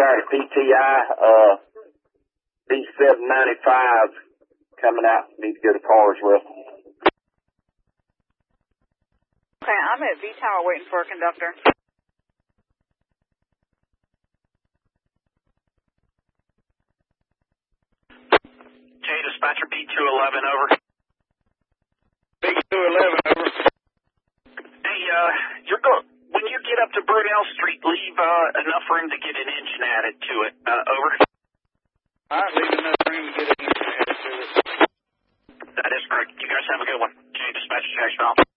County PTI, B795 coming out. Need to go to Carswell. Okay, I'm at V Tower waiting for a conductor. Okay, dispatcher B211, over. B211, over. Hey, when you get up to Brunel Street, leave enough room to get an engine added to it. Over. All right, leave enough room to get an engine added to it. That is correct. You guys have a good one. Okay, dispatcher, Jackson.